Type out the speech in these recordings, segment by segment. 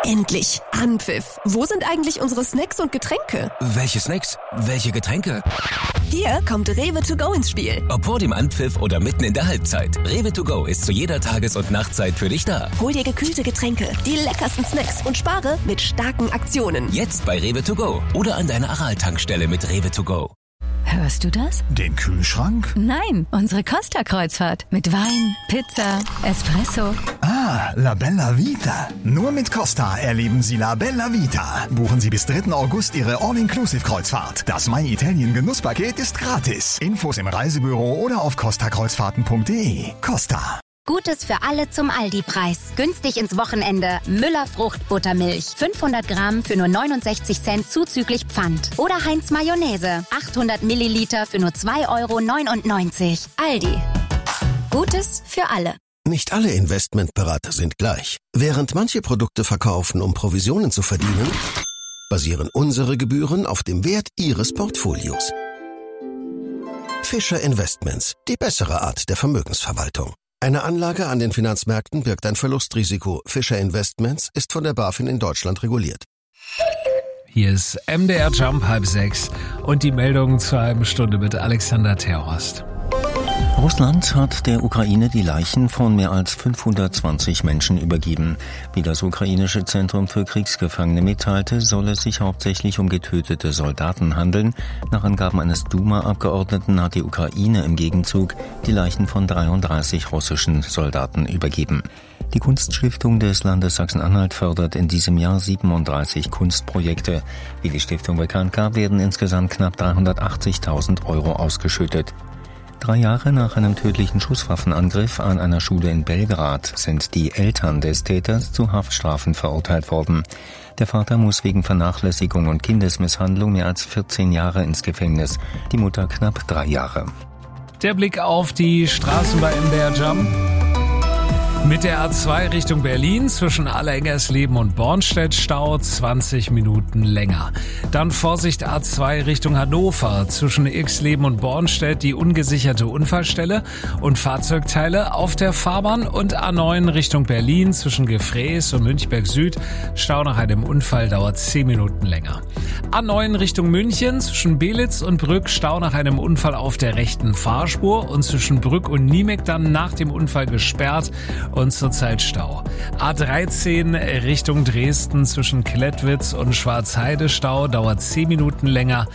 Endlich. Anpfiff. Wo sind eigentlich unsere Snacks und Getränke? Welche Snacks? Welche Getränke? Hier kommt Rewe to go ins Spiel. Ob vor dem Anpfiff oder mitten in der Halbzeit. Rewe to go ist zu jeder Tages- und Nachtzeit für dich da. Hol dir gekühlte Getränke, die leckersten Snacks und spare mit starken Aktionen. Jetzt bei Rewe to go oder an deiner Aral-Tankstelle mit Rewe to go. Hörst du das? Den Kühlschrank? Nein, unsere Costa-Kreuzfahrt. Mit Wein, Pizza, Espresso. Ah, La Bella Vita. Nur mit Costa erleben Sie La Bella Vita. Buchen Sie bis 3. August Ihre All-Inclusive-Kreuzfahrt. Das My Italien Genusspaket ist gratis. Infos im Reisebüro oder auf costakreuzfahrten.de. Costa. Gutes für alle zum Aldi-Preis. Günstig ins Wochenende. Müller Fruchtbuttermilch. 500 Gramm für nur 69 Cent zuzüglich Pfand. Oder Heinz Mayonnaise. 800 Milliliter für nur 2,99 €. Aldi. Gutes für alle. Nicht alle Investmentberater sind gleich. Während manche Produkte verkaufen, um Provisionen zu verdienen, basieren unsere Gebühren auf dem Wert Ihres Portfolios. Fischer Investments. Die bessere Art der Vermögensverwaltung. Eine Anlage an den Finanzmärkten birgt ein Verlustrisiko. Fischer Investments ist von der BaFin in Deutschland reguliert. Hier ist MDR Jump 5:30 und die Meldung zur halben Stunde mit Alexander Terhorst. Russland hat der Ukraine die Leichen von mehr als 520 Menschen übergeben. Wie das ukrainische Zentrum für Kriegsgefangene mitteilte, soll es sich hauptsächlich um getötete Soldaten handeln. Nach Angaben eines Duma-Abgeordneten hat die Ukraine im Gegenzug die Leichen von 33 russischen Soldaten übergeben. Die Kunststiftung des Landes Sachsen-Anhalt fördert in diesem Jahr 37 Kunstprojekte. Wie die Stiftung bekannt gab, werden insgesamt knapp 380.000 € ausgeschüttet. 3 Jahre nach einem tödlichen Schusswaffenangriff an einer Schule in Belgrad sind die Eltern des Täters zu Haftstrafen verurteilt worden. Der Vater muss wegen Vernachlässigung und Kindesmisshandlung mehr als 14 Jahre ins Gefängnis, die Mutter knapp 3 Jahre. Der Blick auf die Straßen bei MDR Jump. Mit der A2 Richtung Berlin zwischen Allerengersleben und Bornstedt Stau 20 Minuten länger. Dann Vorsicht A2 Richtung Hannover zwischen Irxleben und Bornstedt die ungesicherte Unfallstelle und Fahrzeugteile auf der Fahrbahn und A9 Richtung Berlin zwischen Gefräß und Münchberg Süd. Stau nach einem Unfall dauert 10 Minuten länger. A9 Richtung München zwischen Belitz und Brück Stau nach einem Unfall auf der rechten Fahrspur und zwischen Brück und Niemek dann nach dem Unfall gesperrt und zurzeit Stau. A13 Richtung Dresden zwischen Klettwitz und Schwarzheide Stau dauert 10 Minuten länger.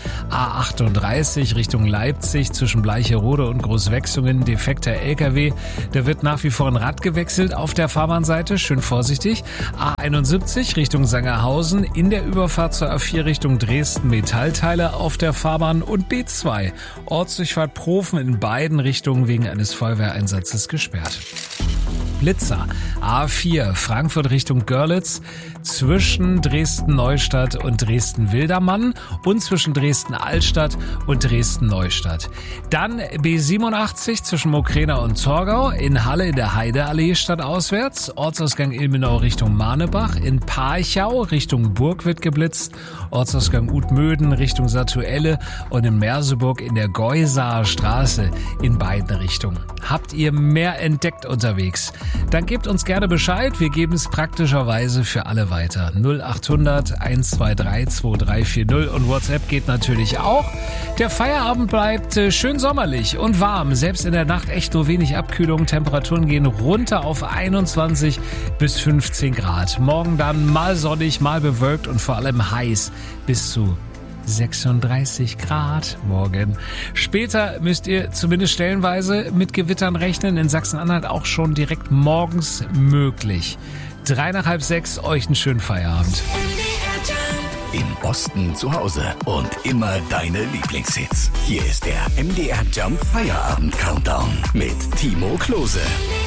A38 Richtung Leipzig zwischen Bleicherode und Großwechsungen defekter LKW. Da wird nach wie vor ein Rad gewechselt auf der Fahrbahnseite, schön vorsichtig. A71 Richtung Sangerhausen in der Überfahrt zur A4 Richtung Dresden Metallteile auf der Fahrbahn und B2 Ortsdurchfahrt Profen in beiden Richtungen wegen eines Feuerwehreinsatzes gesperrt. Blitzer. A4 Frankfurt Richtung Görlitz zwischen Dresden-Neustadt und Dresden-Wildermann und zwischen Dresden-Altstadt und Dresden-Neustadt. Dann B87 zwischen Mokrena und Torgau, in Halle in der Heideallee stadtauswärts, Ortsausgang Ilmenau Richtung Marnebach, in Parchau Richtung Burg wird geblitzt, Ortsausgang Utmöden Richtung Satuelle und in Merseburg in der Geusaer Straße in beiden Richtungen. Habt ihr mehr entdeckt unterwegs? Dann gebt uns gerne Bescheid, wir geben es praktischerweise für alle weiter. 0800 123 2340 und WhatsApp geht natürlich auch. Der Feierabend bleibt schön sommerlich und warm, selbst in der Nacht echt nur wenig Abkühlung. Temperaturen gehen runter auf 21 bis 15 Grad. Morgen dann mal sonnig, mal bewölkt und vor allem heiß bis zu 36 Grad morgen. Später müsst ihr zumindest stellenweise mit Gewittern rechnen. In Sachsen-Anhalt auch schon direkt morgens möglich. 3 nach halb 6, euch einen schönen Feierabend. Im Osten zu Hause und immer deine Lieblingshits. Hier ist der MDR Jump Feierabend Countdown mit Timo Klose.